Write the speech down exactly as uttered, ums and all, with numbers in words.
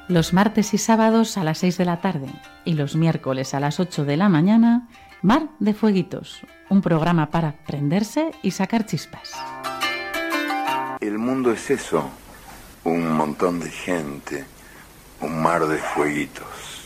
Los martes y sábados a las seis de la tarde y los miércoles a las ocho de la mañana, Mar de Fueguitos, un programa para prenderse y sacar chispas. El mundo es eso, un montón de gente, un mar de fueguitos.